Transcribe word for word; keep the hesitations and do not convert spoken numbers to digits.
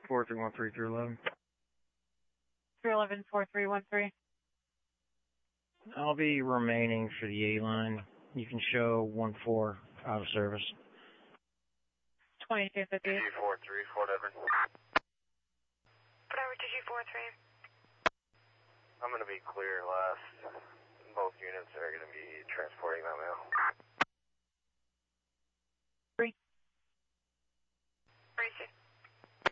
four three one three three eleven. three eleven, four three one three. I'll be remaining for the A line. You can show one four out of service. twenty-two fifty. G four three, Fort Edward. Whatever, G four three. I'm going to be clear last. Both units are going to be transporting that mail.